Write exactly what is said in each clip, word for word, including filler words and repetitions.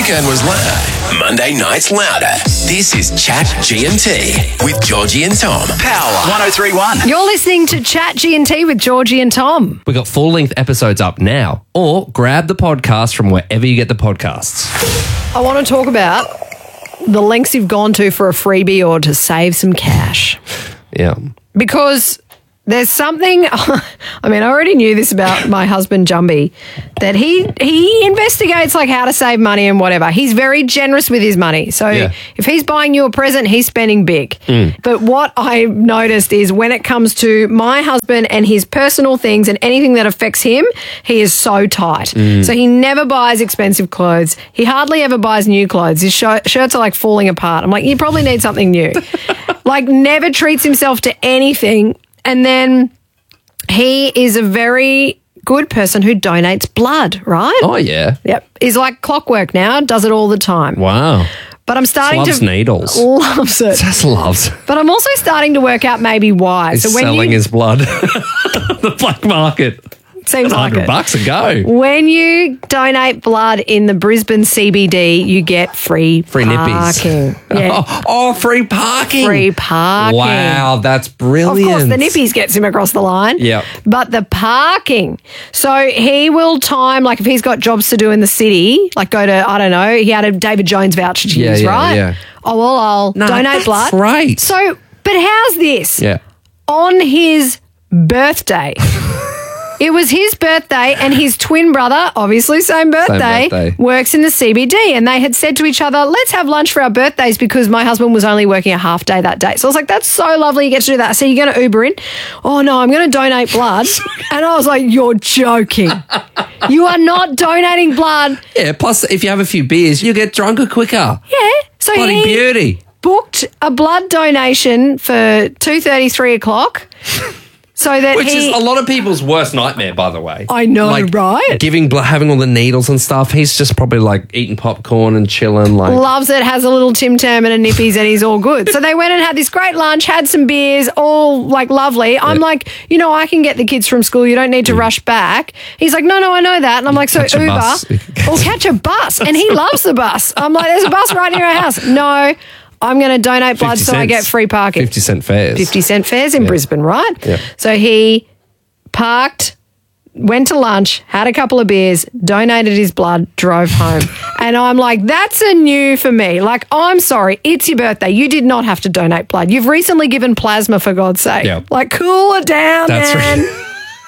weekend was loud. Monday night's louder. This is Chat G and T with Georgie and Tom. Power one oh three point one. You're listening to Chat G and T with Georgie and Tom. We got full-length episodes up now, or grab the podcast from wherever you get the podcasts. I want to talk about the lengths you've gone to for a freebie or to save some cash. Yeah. Because there's something, I mean, I already knew this about my husband, Jumby, that he he investigates like how to save money and whatever. He's very generous with his money. So Yeah. if he's buying you a present, he's spending big. Mm. But what I noticed is when it comes to my husband and his personal things and anything that affects him, he is so tight. Mm. So he never buys expensive clothes. He hardly ever buys new clothes. His sh- shirts are like falling apart. I'm like, you probably need something new. Like never treats himself to anything. And then he is a very good person who donates blood, right? Oh, yeah. Yep. He's like clockwork now, does it all the time. Wow. But I'm starting Loves to... needles. Loves it. Just loves. But I'm also starting to work out maybe why. He's so when selling you, his blood. The black market. Seems like one hundred it. bucks a go. When you donate blood in the Brisbane C B D, you get free Free parking. nippies. Yeah. Oh, oh, free parking. Free parking. Wow, that's brilliant. Of course, the nippies gets him across the line. Yep. But the parking. So he will time, like if he's got jobs to do in the city, like go to, I don't know, he had a David Jones voucher to Yeah, use, yeah, right? yeah. Oh, well, I'll No, donate that's blood. great. So, but how's this? Yeah. On his birthday. It was his birthday and his twin brother, obviously same birthday, birthday. works in the C B D, and they had said to each other, let's have lunch for our birthdays because my husband was only working a half day that day. So I was like, that's so lovely you get to do that. So you're going to Uber in? Oh, no, I'm going to donate blood. And I was like, you're joking. You are not donating blood. Yeah, plus if you have a few beers, you get drunker quicker. Yeah. So Bloody he beauty. booked a blood donation for two thirty, three o'clock. So that Which he, is a lot of people's worst nightmare, by the way. I know, like, right? Giving blood, having all the needles and stuff. He's just probably like eating popcorn and chilling. Like, loves it, has a little Tim Tam and a nippies, and he's all good. So they went and had this great lunch, had some beers, all like lovely. I'm Yeah. like, you know, I can get the kids from school. You don't need to rush back. He's like, no, no, I know that. And I'm like, so Catch a Uber bus. or catch a bus. And he loves the bus. I'm like, there's a bus right near our house. No, I'm going to donate blood so I get free parking. fifty cent fares. fifty cent fares in Yeah. Brisbane, right? Yeah. So he parked, went to lunch, had a couple of beers, donated his blood, drove home. And I'm like, that's a new for me. Like, I'm sorry, it's your birthday. You did not have to donate blood. You've recently given plasma, for God's sake. Yeah. Like, cool it down, That's man. right.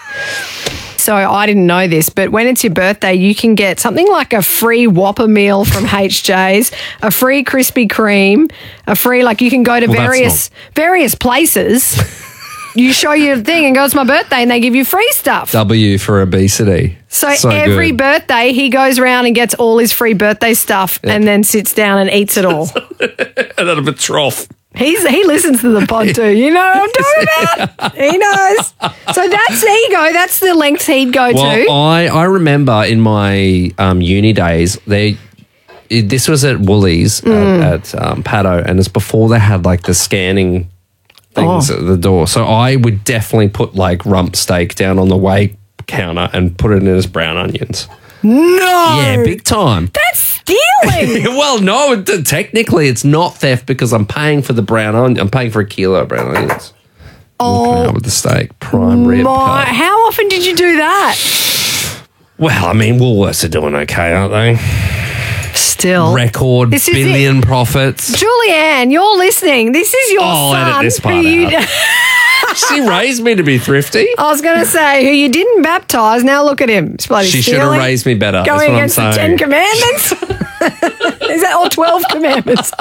So I didn't know this, but when it's your birthday, you can get something like a free Whopper meal from H J's, a free Krispy Kreme, a free, like you can go to Well, that's various various places. You show your thing and go, it's my birthday, and they give you free stuff. W for obesity. So, every good. birthday, he goes around and gets all his free birthday stuff and then sits down and eats it all. And out of a trough. He's He listens to the pod too. You know what I'm talking about? He knows. So that's, there you go. That's the lengths he'd go Well, to. I, I remember in my um, uni days, they it, this was at Woolies Mm. at, at um, Paddo, and it's before they had like the scanning things Oh. at the door. So I would definitely put like rump steak down on the weigh counter and put it in as brown onions. No. Yeah, big time. That's stealing. Well, no, it- technically it's not theft because I'm paying for the brown onion. I'm paying for a kilo of brown onions. Walking Oh, out with the steak, prime rib my. cut. How often did you do that? Well, I mean, Woolworths are doing okay, aren't they? Still. Record This is billion it. profits. Julianne, you're listening. This is your I'll son. edit this part who you, out. She raised me to be thrifty. I was going to say, who you didn't baptise. Now look at him. He's bloody She should have stealing, raised me better. That's Going what I'm against the saying. Ten Commandments. Is that all twelve commandments?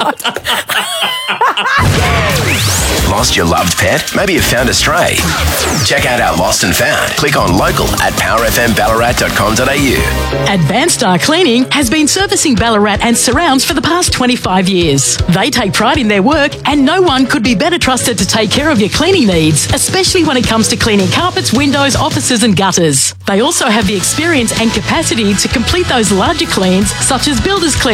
Lost your loved pet? Maybe you found a stray. Check out our Lost and Found. Click on local at power f m ballarat dot com dot a u. Advanced Star Cleaning has been servicing Ballarat and surrounds for the past twenty-five years. They take pride in their work, and no one could be better trusted to take care of your cleaning needs, especially when it comes to cleaning carpets, windows, offices and gutters. They also have the experience and capacity to complete those larger cleans, such as builder's cleans, decluttering,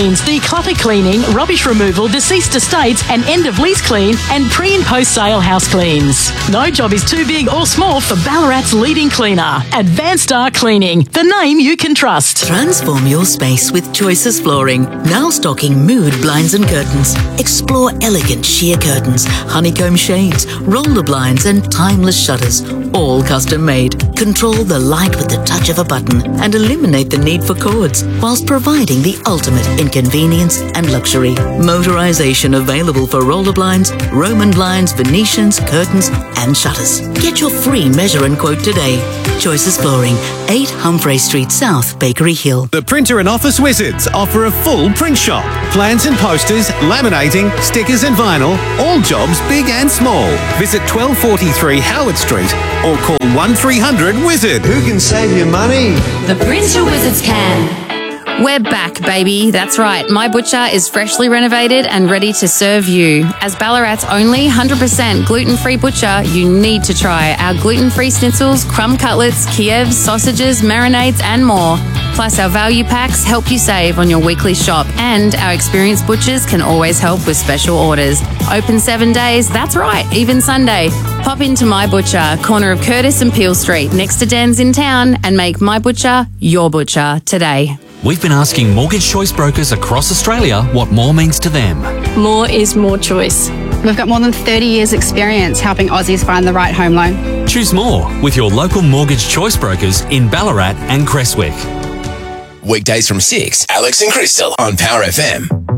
clutter cleaning, rubbish removal, deceased estates and end of lease clean and pre and post sale house cleans. No job is too big or small for Ballarat's leading cleaner. Advanced Star Cleaning, the name you can trust. Transform your space with Choices Flooring. Now stocking mood blinds and curtains. Explore elegant sheer curtains, honeycomb shades, roller blinds and timeless shutters. All custom made. Control the light with the touch of a button and eliminate the need for cords whilst providing the ultimate in convenience and luxury. Motorization available for roller blinds, Roman blinds, Venetians, curtains and shutters. Get your free measure and quote today. Choices Flooring, eight Humphrey Street South, Bakery Hill. The Printer and Office Wizards offer a full print shop. Plans and posters, laminating, stickers and vinyl, all jobs big and small. Visit twelve forty-three Howard Street or call one three hundred wizard. Who can save you money? The Printer Wizards can. We're back, baby. That's right. My Butcher is freshly renovated and ready to serve you. As Ballarat's only one hundred percent gluten-free butcher, you need to try our gluten-free schnitzels, crumb cutlets, Kievs, sausages, marinades and more. Plus, our value packs help you save on your weekly shop, and our experienced butchers can always help with special orders. Open seven days, that's right, even Sunday. Pop into My Butcher, corner of Curtis and Peel Street, next to Dan's in town, and make My Butcher your butcher today. We've been asking mortgage choice brokers across Australia what more means to them. More is more choice. We've got more than thirty years experience helping Aussies find the right home loan. Choose more with your local mortgage choice brokers in Ballarat and Creswick. Weekdays from six, Alex and Crystal on Power F M.